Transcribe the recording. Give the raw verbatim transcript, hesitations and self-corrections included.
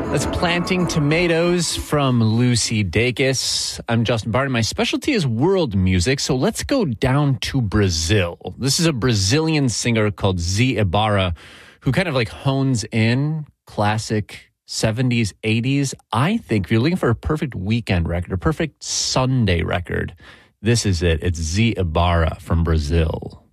That's Planting Tomatoes from Lucy Dacus. I'm Justin Barton. My specialty is world music, so let's go down to Brazil. This is a Brazilian singer called Z Ibarra who kind of like hones in classic seventies, eighties. I think if you're looking for a perfect weekend record, a perfect Sunday record, this is it. It's Z Ibarra from Brazil.